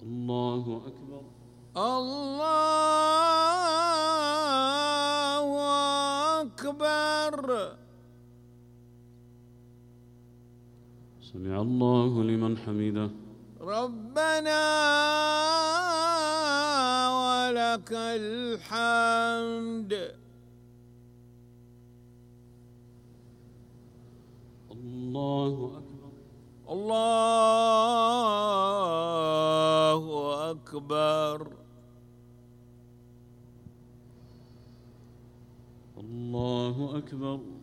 الله أكبر. الله أكبر. سمع الله لمن حمده. ربنا ولك الحمد. الله أكبر. الله أكبر. الله أكبر.